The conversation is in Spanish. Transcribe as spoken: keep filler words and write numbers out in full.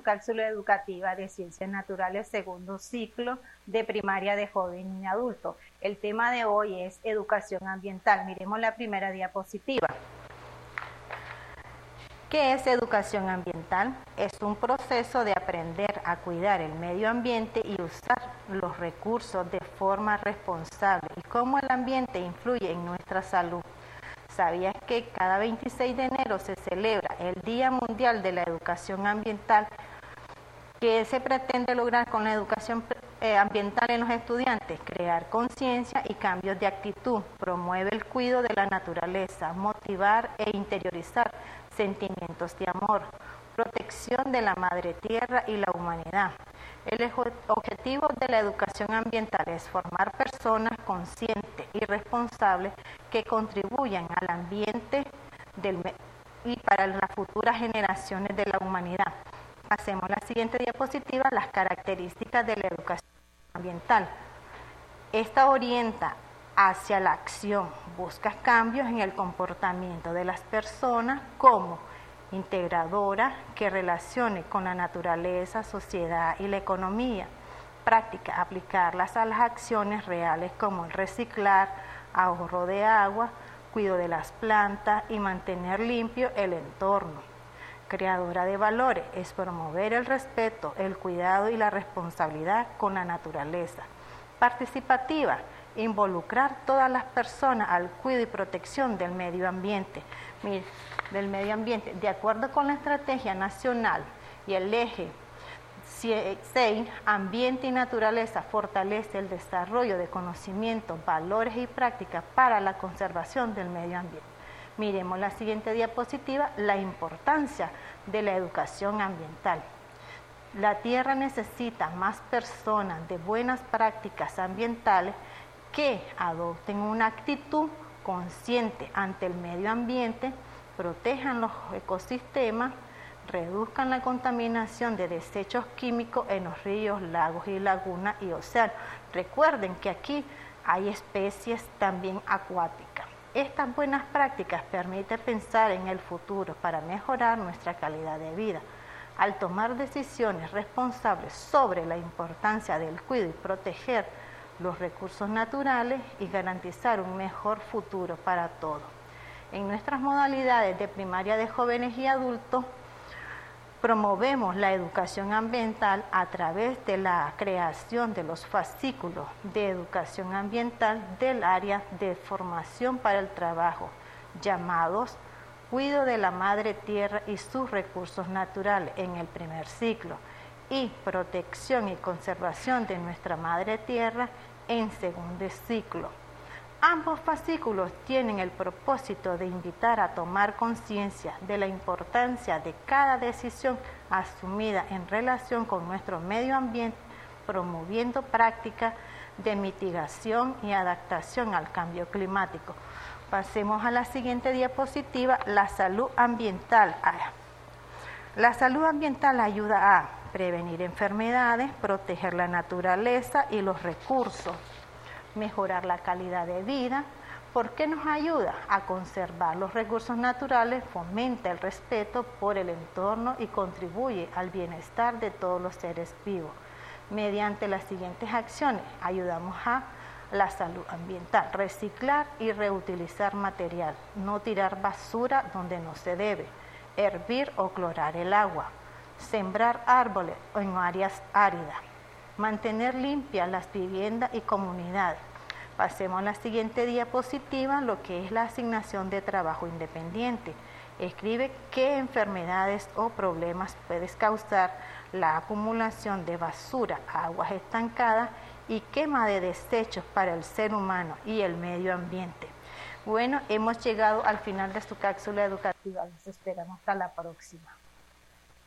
cápsula educativa de Ciencias Naturales, segundo ciclo de primaria de joven y adulto. El tema de hoy es educación ambiental. Miremos la primera diapositiva. ¿Qué es educación ambiental? Es un proceso de aprender a cuidar el medio ambiente y usar los recursos de forma responsable y cómo el ambiente influye en nuestra salud. ¿Sabías que cada veintiséis de enero se celebra el Día Mundial de la Educación Ambiental? ¿Qué se pretende lograr con la educación eh, ambiental en los estudiantes? Crear conciencia y cambios de actitud, promueve el cuidado de la naturaleza, motivar e interiorizar sentimientos de amor, protección de la madre tierra y la humanidad. El objetivo de la educación ambiental es formar personas conscientes y responsables que contribuyan al ambiente del, y para las futuras generaciones de la humanidad. Hacemos la siguiente diapositiva, las características de la educación ambiental. Esta orienta hacia la acción, busca cambios en el comportamiento de las personas como integradora que relacione con la naturaleza, sociedad y la economía. Práctica, aplicarlas a las acciones reales como el reciclar, ahorro de agua, cuidado de las plantas y mantener limpio el entorno. Creadora de valores, es promover el respeto, el cuidado y la responsabilidad con la naturaleza. Participativa, involucrar todas las personas al cuidado y protección del medio ambiente. Mire, del medio ambiente, de acuerdo con la estrategia nacional y el eje seis, ambiente y naturaleza, fortalece el desarrollo de conocimientos, valores y prácticas para la conservación del medio ambiente. Miremos la siguiente diapositiva, la importancia de la educación ambiental. La tierra necesita más personas de buenas prácticas ambientales que adopten una actitud consciente ante el medio ambiente, protejan los ecosistemas, reduzcan la contaminación de desechos químicos en los ríos, lagos y lagunas y océanos. Recuerden que aquí hay especies también acuáticas. Estas buenas prácticas permiten pensar en el futuro para mejorar nuestra calidad de vida. Al tomar decisiones responsables sobre la importancia del cuidado y proteger los recursos naturales y garantizar un mejor futuro para todos. En nuestras modalidades de primaria de jóvenes y adultos, promovemos la educación ambiental a través de la creación de los fascículos de educación ambiental del área de formación para el trabajo, llamados Cuidado de la Madre Tierra y sus recursos naturales en el primer ciclo y Protección y conservación de nuestra Madre Tierra en segundo ciclo. Ambos fascículos tienen el propósito de invitar a tomar conciencia de la importancia de cada decisión asumida en relación con nuestro medio ambiente, promoviendo prácticas de mitigación y adaptación al cambio climático. Pasemos a la siguiente diapositiva, la salud ambiental. La salud ambiental ayuda a prevenir enfermedades, proteger la naturaleza y los recursos, mejorar la calidad de vida. ¿Por qué nos ayuda? A conservar los recursos naturales, fomenta el respeto por el entorno y contribuye al bienestar de todos los seres vivos. Mediante las siguientes acciones ayudamos a la salud ambiental, reciclar y reutilizar material, no tirar basura donde no se debe, hervir o clorar el agua, sembrar árboles en áreas áridas, mantener limpias las viviendas y comunidades. Pasemos a la siguiente diapositiva, lo que es la asignación de trabajo independiente. Escribe qué enfermedades o problemas puede causar la acumulación de basura, aguas estancadas y quema de desechos para el ser humano y el medio ambiente. Bueno, hemos llegado al final de su cápsula educativa. Les esperamos hasta la próxima.